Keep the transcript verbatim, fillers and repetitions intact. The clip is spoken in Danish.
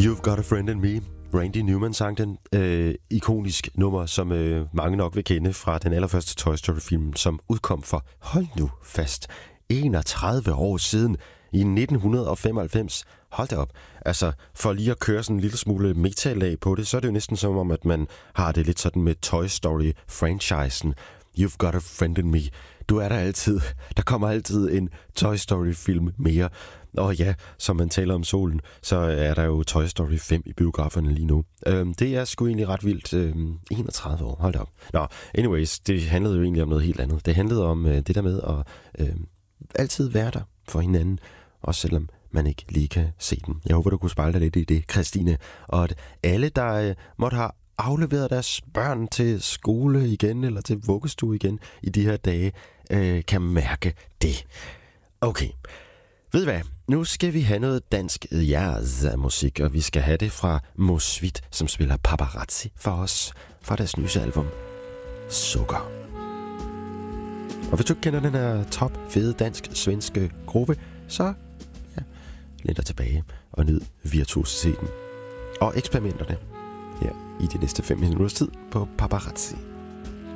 You've Got a Friend in Me. Randy Newman sang den. Øh, ikonisk nummer, som øh, mange nok vil kende fra den allerførste Toy Story-film, som udkom for, hold nu fast, enogtredive år siden i nitten femoghalvfems. Hold da op. Altså, for lige at køre sådan en lille smule metalag på det, så er det jo næsten som om, at man har det lidt sådan med Toy Story-franchisen. You've Got a Friend in Me. Du er der altid. Der kommer altid en Toy Story-film mere. Og ja, som man taler om solen, så er der jo Toy Story fem i biograferne lige nu. Øhm, det er sgu egentlig ret vildt. Øhm, enogtredive år, hold da op. Nå, anyways, det handlede jo egentlig om noget helt andet. Det handlede om øh, det der med at øh, altid være der for hinanden, også selvom man ikke lige kan se den. Jeg håber, du kunne spejle dig lidt i det, Christine. Og at alle, der øh, måtte have afleveret deres børn til skole igen, eller til vuggestue igen i de her dage, øh, kan mærke det. Okay. Ved I hvad? Nu skal vi have noget dansk jazzmusik, og vi skal have det fra Mosvit, som spiller Paparazzi for os fra deres nye album Sukker. Og hvis du ikke kender den her top fede dansk-svenske gruppe, så ja, læn dig tilbage og nyd virtuositeten og eksperimenterne her i de næste fem minutters tid på Paparazzi.